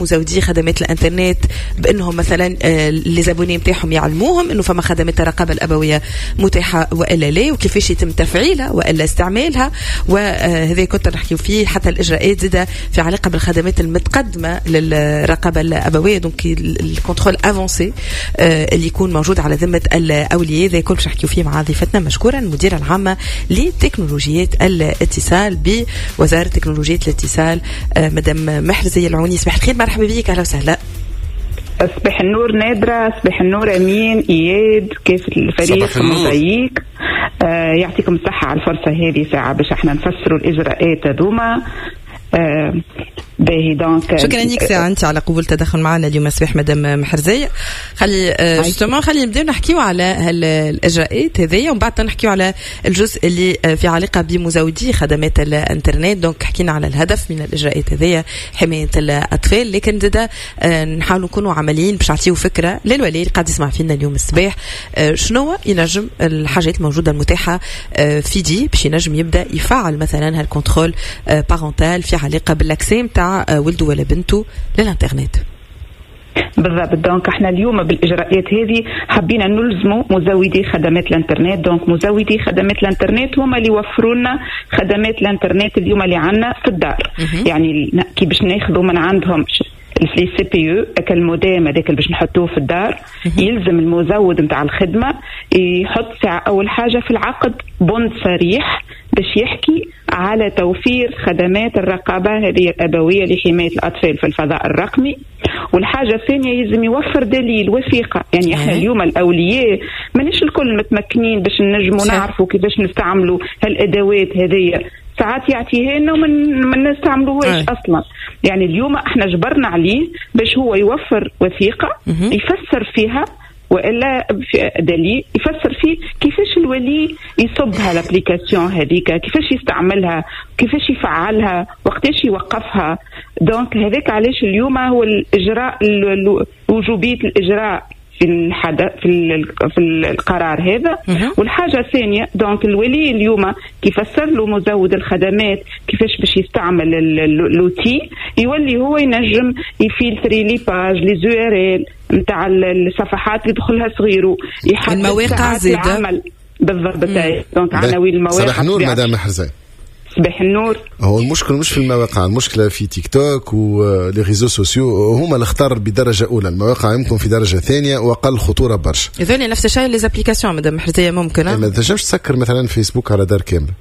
مزودي خدمات الانترنت بانهم مثلا لي زابوني نتاعهم يعلموهم انه فما خدمات الرقابه الابويه متاحه والا لا، وكيفاش يتم تفعيلها والا استعمالها. وهذا كنت نحكي فيه حتى الاجراءات زاده في علاقه بالخدمات المتقدمه للرقابه الابويه، دونك الكنترول افونسي اللي يكون موجود على ذمه الاولياء. ذا كل نحكي فيه مع ضيفتنا مشكورا المديره العامه لتكنولوجيات الاتصال بوزاره تكنولوجيات الاتصال مدام محرزية العوني. صباح الخير، مرحبا بك، اهلا وسهلا. صباح النور نادرة، صباح النور أمين، إياد، كيف الفريق موزايك. يعطيكم الصحة على الفرصة هذه ساعة باش احنا نفسروا الإجراءات هذوما. باهي دونك شكرا لك ساعة أنت على قبول التدخل معنا اليوم صباح مدام محرزية. خلي نبداو نحكيو على الإجراءات هذه ومن بعد نحكيو على الجزء اللي في علاقة بمزودي خدمات الانترنت. دونك حكينا على الهدف من الإجراءات هذه حماية الأطفال، لكن زادا نحاولوا نكونوا عمليين باش نعطيو فكرة للولي اللي قاعد يسمع فينا اليوم الصباح شنو ينجم الحاجات الموجودة المتاحة في دي باش ينجم يبدأ يفعل مثلا هالكنترول بارونتال في علاقة بالأكسام تاع ولده ولا بنته للانترنت. بالضبط. دونك احنا اليوم بالاجراءات هذه حبينا نلزموا مزودي خدمات الانترنت. دونك مزودي خدمات الانترنت هما اللي يوفروا لنا خدمات الانترنت اليوم اللي عندنا في الدار. يعني كي باش ناخذوا من عندهم الفلي سي بي يو المودام هذاك اللي باش نحطوه في الدار، يلزم المزود نتاع الخدمه يحط ساعه اول حاجه في العقد بند صريح باش يحكي على توفير خدمات الرقابه هذه الابويه لحمايه الاطفال في الفضاء الرقمي. والحاجه الثانيه يلزم يوفر دليل وثيقه. يعني احنا اليوم الاولياء مانيش الكل متمكنين باش نجموا نعرفوا كيفاش نستعملوا هالادوات هذه، ساعات يعطيها لنا ومن نستعملوهاش اصلا. يعني اليوم احنا جبرنا عليه باش هو يوفر وثيقه يفسر فيها والا دليل يفسر فيه كيفاش الولي يصبها الابليكاسيون هذيك، كيفاش يستعملها، كيفاش يفعلها، وقتاش يوقفها. دونك هذاك علاش اليوم هو الاجراء وجوبيه الاجراء في القرار هذا. والحاجه الثانيه دونك الولي اليوم كيفسر له مزود الخدمات كيفاش باش يستعمل اللوتي، يولي هو ينجم يفلتري لي باج لي زو ار ال نتاع الصفحات اللي يدخلها صغيرو، يحدد المواقع زاده بالضبط. دونك عناوين المواقع. صباح النور مدام محرزة. صباح النور. هو المشكل مش في المواقع، المشكلة في تيك توك ولي ريزو سوسيو، هما الخطر بدرجة أولى، المواقع يمكن في درجة ثانية وأقل خطورة برشا. يظن نفس الشيء لي زابليكاسيون مدام محرزية ممكن ما تنجمش تسكر مثلا فيسبوك على دار كاملة.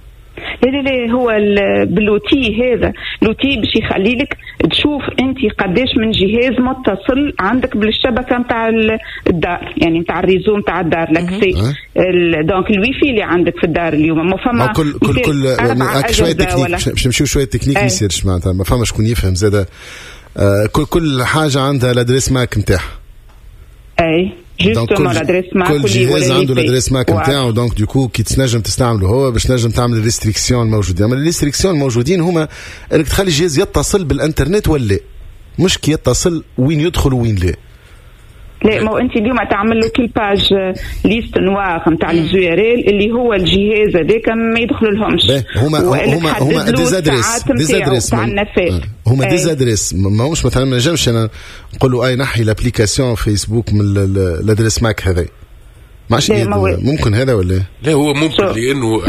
لا هو باللوتي هذا لوتي باش يخلي لك تشوف انت قداش من جهاز متصل عندك بالشبكه نتاع الدار، يعني نتاع الريزو نتاع الدار لكسي دونك الويفي اللي عندك في الدار اليوم. ما فما كل شويه تكنيك باش نمشيو شويه تكنيك ما يصيرش معناتها ما فما شكون يفهم زاده. كل حاجه عندها الادريس ماك نتاعها. اي جوستومون الادريس ماك كل جهاز عنده الادريس ماك نتاعو. دونك ديكو كي تنجم تستعمله هو باش تنجم تعمل الريستريكسيون الموجودين. اما الريستريكسيون الموجودين هما انك تخلي الجهاز يتصل بالانترنت ولا مش كي يتصل وين يدخل وين لا. لا ما انت اليوم تعمل له كل باج ليست نوار نتاع لي زو ار ال اللي هو الجهاز هذاك ما يدخل لهمش. هما ديزادريس هما ديزادريس ماهوش مثلا ما نجمش انا نقول له اي نحي لابليكاسيون فيسبوك من الادريس ماك هذا ماشي ممكن هذا ولا لا هو ممكن لانه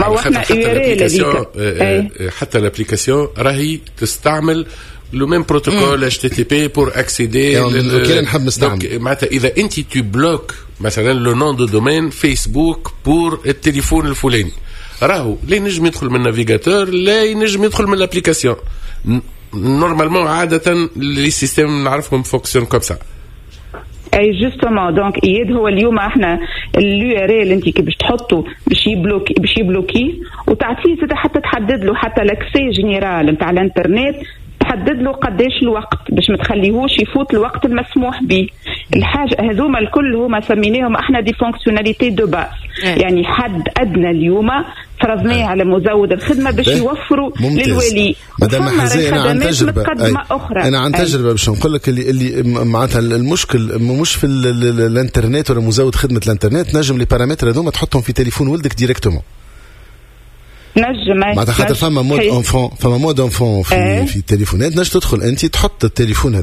حتى الابليكاسيون راهي تستعمل le même protocole HTTP pour accéder كان نحب نستعمل. معناتها إذا أنت تبلوك مثلا لو نون دو دومين فيسبوك بور التليفون الفلاني راهو لا ينجم يدخل من النافيغاتور لا ينجم يدخل من الابليكاسيون. نورمالمون عادة لي سيستم نعرفهم فونكسيون كوم سا. اي جوستومون دونك اياد هو اليوم احنا اليو ار ال انت كي باش تحطه باش يبلوكي وتعطيه حتى تحدد له حتى لاكسي جينيرال نتاع الانترنت، تحدد له قداش الوقت باش ما تخليهوش يفوت الوقت المسموح به. الحاجه هذوما الكل هما سميناهم احنا دي فونكسيوناليتي دو باس، يعني حد ادنى اليوم فرضناه على مزود الخدمه باش يوفروا للولي. مدام محرزة انا عن تجربه انا عن تجربه باش نقول لك اللي معناتها المشكل مش في الانترنت ولا مزود خدمه الانترنت. نجم لي بارامتر هذوما تحطهم في تليفون ولدك ديريكتومون. معناتها خاطر فما مود انفون في التليفونات نجم تدخل انت تحط التليفون